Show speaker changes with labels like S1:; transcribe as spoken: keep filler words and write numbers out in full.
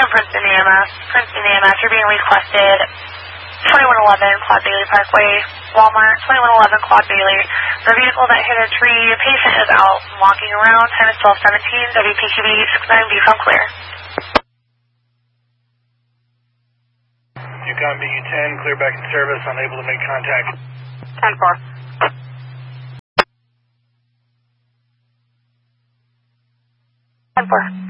S1: Princeton E M S. Princeton E M S, you're being requested twenty-one eleven Claude Bailey Parkway, Walmart, twenty-one eleven Claude Bailey. The vehicle that hit a tree, the patient is out walking around, time is twelve seventeen, W P Q B six nine B from clear.
S2: Yukon B U ten, clear back in service, unable to make contact.
S1: ten four. ten four.